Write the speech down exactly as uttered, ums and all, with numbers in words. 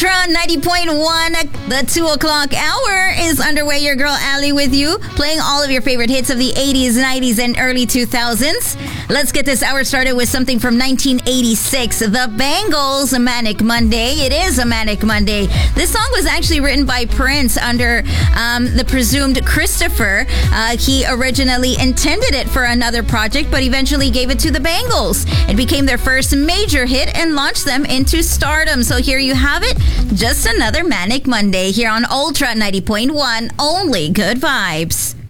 Ultra ninety point one. The two o'clock hour is underway. Your girl Ali with you, playing all of your favorite hits of the eighties, nineties, and early two thousands. Let's get this hour started with something from nineteen eighty-six. The Bangles, Manic Monday. It is a Manic Monday. This song was actually written by Prince under um, the presumed Christopher. Uh, he originally intended it for another project, but eventually gave it to the Bangles. It became their first major hit and launched them into stardom. So here you have it. Just another Manic Monday here on Ultra ninety point one. Only good vibes.